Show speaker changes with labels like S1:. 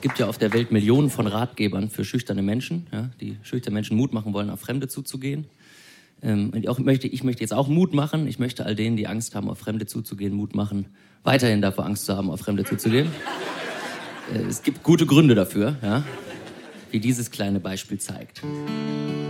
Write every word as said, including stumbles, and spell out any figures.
S1: gibt ja auf der Welt Millionen von Ratgebern für schüchterne Menschen, ja, die schüchterne Menschen Mut machen wollen, auf Fremde zuzugehen. Ähm, und auch möchte, ich möchte jetzt auch Mut machen. Ich möchte all denen, die Angst haben, auf Fremde zuzugehen, Mut machen, weiterhin davor Angst zu haben, auf Fremde zuzugehen. Äh, es gibt gute Gründe dafür, ja, wie dieses kleine Beispiel zeigt.